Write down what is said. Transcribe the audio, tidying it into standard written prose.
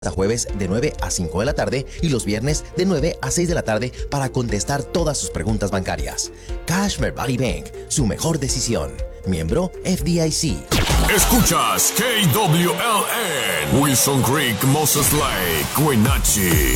jueves de 9 a 5 de la tarde y los viernes de 9 a 6 de la tarde para contestar todas sus preguntas bancarias. Cashmere Valley Bank, su mejor decisión. Miembro FDIC. Escuchas KWLN, Wilson Creek, Moses Lake, Wenatchee.